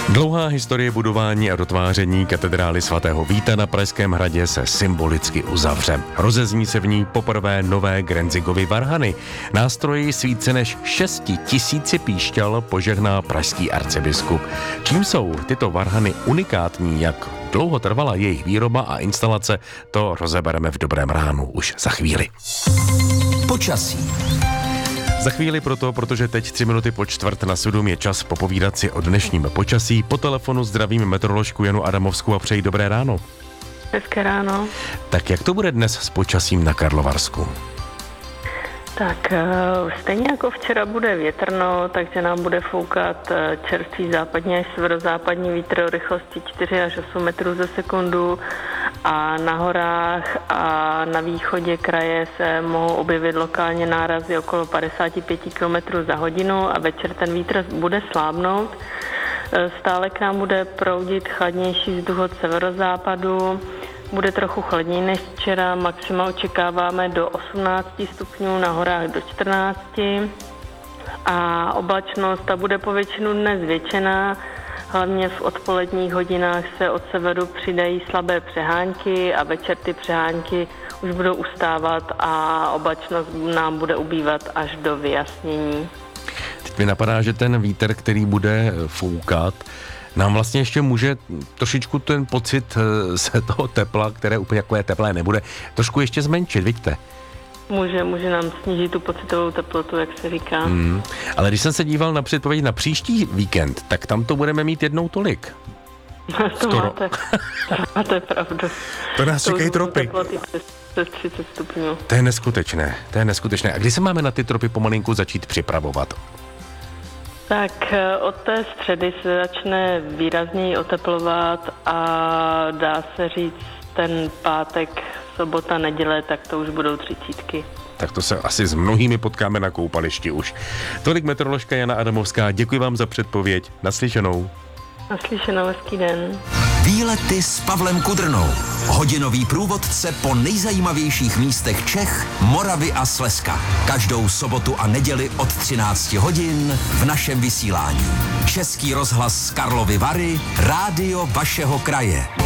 Dlouhá historie budování a dotváření katedrály svatého Víta na Pražském hradě se symbolicky uzavře. Rozezní se v ní poprvé nové Grenzigovy varhany. Nástroji s více než 6 000 píšťal požehná pražský arcibiskup. Čím jsou tyto varhany unikátní, jak dlouho trvala jejich výroba a instalace, to rozebereme v Dobrém ránu už za chvíli. Počasí. Za chvíli protože teď 3 minuty po 6:45 je čas popovídat si o dnešním počasí. Po telefonu zdravím meteoroložku Janu Adamovskou a přeji dobré ráno. Hezké ráno. Tak jak to bude dnes s počasím na Karlovarsku? Tak stejně jako včera bude větrno, takže nám bude foukat čerstvý západní až severozápadní vítr o rychlosti 4 až 8 metrů za sekundu a na horách a na východě kraje se mohou objevit lokálně nárazy okolo 55 km za hodinu a večer ten vítr bude slábnout. Stále k nám bude proudit chladnější vzduch od severozápadu. Bude trochu chladněji než včera, maxima očekáváme do 18 stupňů, na horách do 14 a oblačnost ta bude po většinu dne zvětšená, hlavně v odpoledních hodinách se od severu přidají slabé přehánky a večer ty přehánky už budou ustávat a oblačnost nám bude ubývat až do vyjasnění. Teď mi napadá, že ten vítr, který bude foukat, nám vlastně ještě může trošičku ten pocit se toho tepla, které úplně takové teplé nebude, trošku ještě zmenšit, vidíte? Může nám snížit tu pocitovou teplotu, jak se říká. Ale když jsem se díval na předpověď na příští víkend, tak tam to budeme mít jednou tolik. To máte pravdu. To nás čekají tropy. Teploty přes 30 stupňů. To je neskutečné. A kdy se máme na ty tropy pomalinku začít připravovat? Tak od té středy se začne výrazněji oteplovat a dá se říct ten pátek, sobota, neděle, tak to už budou 30. Tak to se asi s mnohými potkáme na koupališti už. Tolik meteoroložka Jana Adamovská, děkuji vám za předpověď. Naslyšenou. Naslyšenou, hezký den. Výlety s Pavlem Kudrnou. Hodinový průvodce po nejzajímavějších místech Čech, Moravy a Slezska. Každou sobotu a neděli od 13 hodin v našem vysílání. Český rozhlas z Karlovy Vary, rádio vašeho kraje.